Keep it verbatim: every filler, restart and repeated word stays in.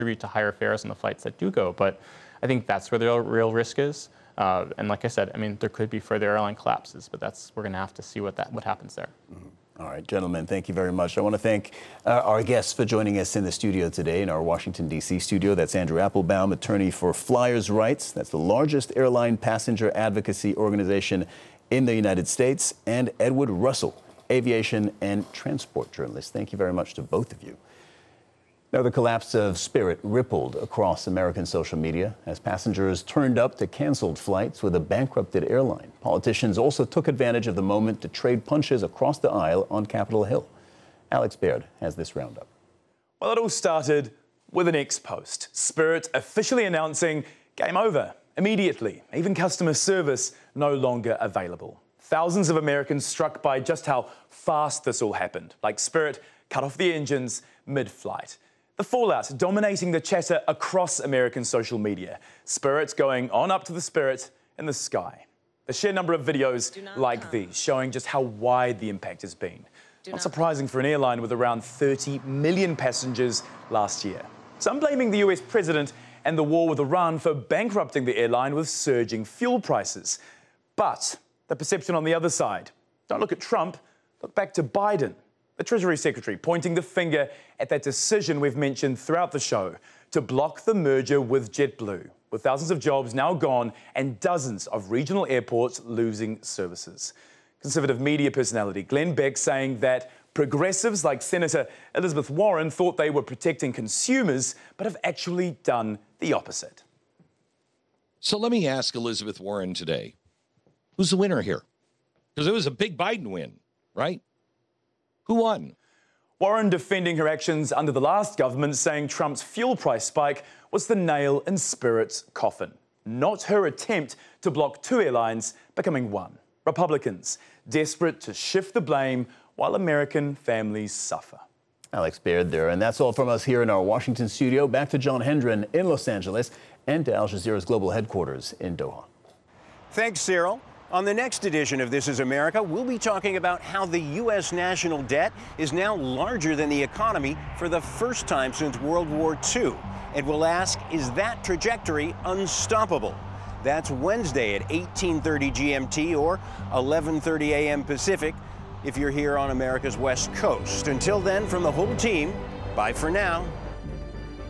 contribute to higher fares on the flights that do go. But I think that's where the real, real risk is. Uh, and like I said, I mean, there could be further airline collapses, but that's we're going to have to see what that what happens there. Mm-hmm. All right, gentlemen, thank you very much. I want to thank uh, our guests for joining us in the studio today, in our Washington, D C studio. That's Andrew Applebaum, attorney for Flyers Rights. That's the largest airline passenger advocacy organization in the United States. And Edward Russell, aviation and transport journalist. Thank you very much to both of you. Now, the collapse of Spirit rippled across American social media as passengers turned up to canceled flights with a bankrupted airline. Politicians also took advantage of the moment to trade punches across the aisle on Capitol Hill. Alex Baird has this roundup. Well, it all started with an X post. Spirit officially announcing game over immediately. Even customer service no longer available. Thousands of Americans struck by just how fast this all happened, like Spirit cut off the engines mid-flight. The fallout dominating the chatter across American social media. Spirit going on up to the Spirit in the sky. The sheer number of videos like come. these showing just how wide the impact has been. Do not, not surprising come. for an airline with around thirty million passengers last year. Some blaming the U S president and the war with Iran for bankrupting the airline with surging fuel prices. But the perception on the other side. Don't look at Trump, look back to Biden, the Treasury Secretary, pointing the finger at that decision we've mentioned throughout the show to block the merger with JetBlue, with thousands of jobs now gone and dozens of regional airports losing services. Conservative media personality Glenn Beck saying that progressives like Senator Elizabeth Warren thought they were protecting consumers, but have actually done the opposite. So let me ask Elizabeth Warren today, who's the winner here? Because it was a big Biden win, right? Who won? Warren defending her actions under the last government, saying Trump's fuel price spike was the nail in Spirit's coffin, not her attempt to block two airlines becoming one. Republicans desperate to shift the blame while American families suffer. Alex Baird there, and that's all from us here in our Washington studio. Back to John Hendren in Los Angeles and to Al Jazeera's global headquarters in Doha. Thanks, Cyril. On the next edition of This Is America, we'll be talking about how the U S national debt is now larger than the economy for the first time since World War Two. And we'll ask, is that trajectory unstoppable? That's Wednesday at eighteen thirty G M T or eleven thirty A M Pacific if you're here on America's West Coast. Until then, from the whole team, bye for now.